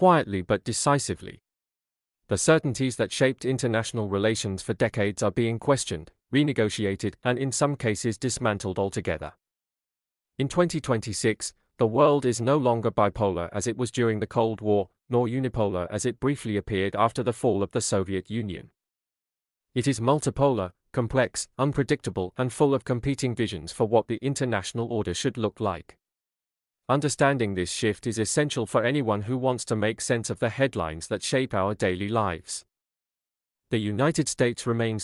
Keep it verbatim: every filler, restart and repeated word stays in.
quietly but decisively. The certainties that shaped international relations for decades are being questioned, renegotiated, and in some cases dismantled altogether. In twenty twenty-six, the world is no longer bipolar as it was during the Cold War, nor unipolar as it briefly appeared after the fall of the Soviet Union. It is multipolar, complex, unpredictable, and full of competing visions for what the international order should look like. Understanding this shift is essential for anyone who wants to make sense of the headlines that shape our daily lives. The United States remains